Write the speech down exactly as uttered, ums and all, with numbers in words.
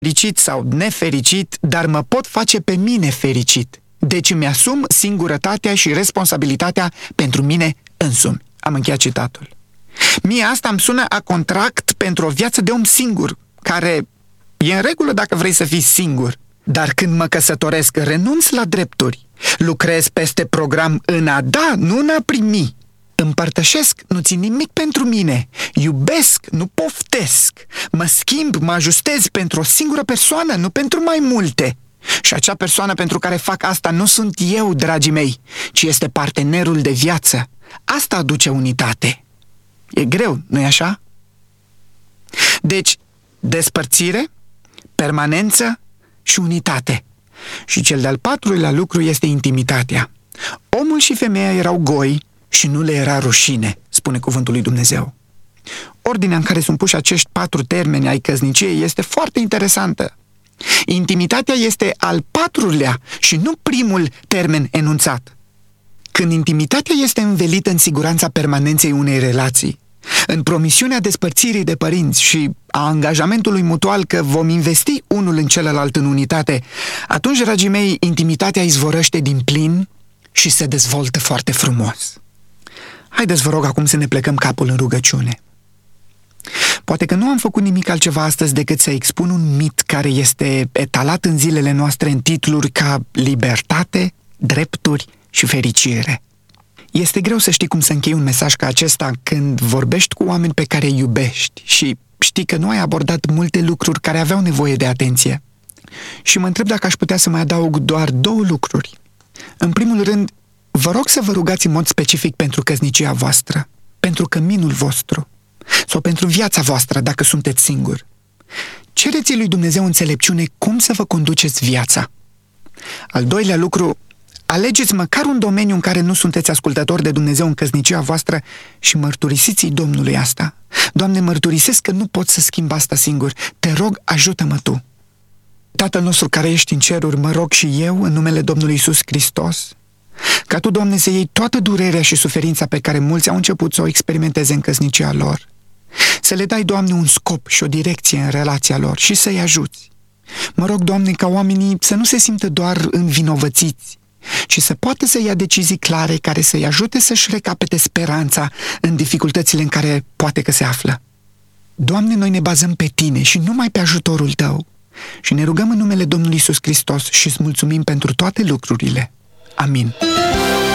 fericit sau nefericit, dar mă pot face pe mine fericit. Deci îmi asum singurătatea și responsabilitatea pentru mine însumi. Am încheiat citatul. Mie asta îmi sună a contract pentru o viață de om singur, care e în regulă dacă vrei să fii singur. Dar când mă căsătoresc, renunț la drepturi. Lucrez peste program în a da, nu în a primi. Împărtășesc, nu țin nimic pentru mine. Iubesc, nu poftesc. Mă schimb, mă ajustez pentru o singură persoană, nu pentru mai multe. Și acea persoană pentru care fac asta nu sunt eu, dragii mei, ci este partenerul de viață. Asta aduce unitate. E greu, nu-i așa? Deci, despărțire, permanență și unitate. Și cel de-al patrulea lucru este intimitatea. Omul și femeia erau goi și nu le era rușine, spune cuvântul lui Dumnezeu. Ordinea în care sunt puși acești patru termeni ai căsniciei este foarte interesantă. Intimitatea este al patrulea și nu primul termen enunțat. Când intimitatea este învelită în siguranța permanenței unei relații, în promisiunea despărțirii de părinți și a angajamentului mutual că vom investi unul în celălalt în unitate, atunci, dragii mei, intimitatea izvorăște din plin și se dezvoltă foarte frumos. Haideți, vă rog, acum să ne plecăm capul în rugăciune. Poate că nu am făcut nimic altceva astăzi decât să expun un mit care este etalat în zilele noastre în titluri ca libertate, drepturi și fericire. Este greu să știi cum să închei un mesaj ca acesta când vorbești cu oameni pe care îi iubești și știi că nu ai abordat multe lucruri care aveau nevoie de atenție. Și mă întreb dacă aș putea să mai adaug doar două lucruri. În primul rând, vă rog să vă rugați în mod specific pentru căsnicia voastră, pentru căminul vostru sau pentru viața voastră dacă sunteți singuri. Cereți lui Dumnezeu înțelepciune cum să vă conduceți viața. Al doilea lucru, alegeți măcar un domeniu în care nu sunteți ascultători de Dumnezeu în căsnicia voastră și mărturisiți-i Domnului asta. Doamne, mărturisesc că nu pot să schimb asta singur. Te rog, ajută-mă Tu. Tatăl nostru care ești în ceruri, mă rog și eu, în numele Domnului Iisus Hristos, ca Tu, Doamne, să iei toată durerea și suferința pe care mulți au început să o experimenteze în căsnicia lor. Să le dai, Doamne, un scop și o direcție în relația lor și să-i ajuți. Mă rog, Doamne, ca oamenii să nu se simtă doar învinovățiți, ci să poată să ia decizii clare care să-i ajute să-și recapete speranța în dificultățile în care poate că se află. Doamne, noi ne bazăm pe Tine și numai pe ajutorul Tău și ne rugăm în numele Domnului Iisus Hristos și îți mulțumim pentru toate lucrurile. Amin.